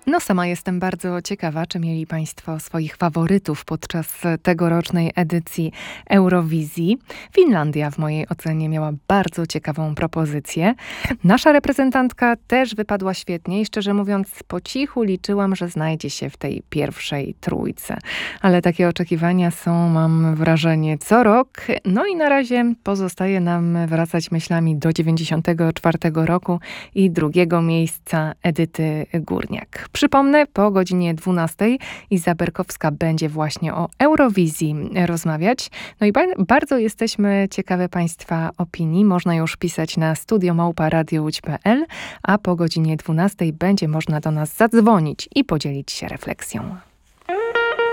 No sama jestem bardzo ciekawa, czy mieli Państwo swoich faworytów podczas tegorocznej edycji Eurowizji. Finlandia w mojej ocenie miała bardzo ciekawą propozycję. Nasza reprezentantka też wypadła świetnie i szczerze mówiąc po cichu liczyłam, że znajdzie się w tej pierwszej trójce. Ale takie oczekiwania są, mam wrażenie, co rok. No i na razie pozostaje nam wracać myślami do 94 roku i drugiego miejsca Edyty Górniak. Przypomnę, po godzinie 12 Iza Berkowska będzie właśnie o Eurowizji rozmawiać. No i bardzo jesteśmy ciekawe Państwa opinii. Można już pisać na studio@radiołódź.pl, a po godzinie 12 będzie można do nas zadzwonić i podzielić się refleksją.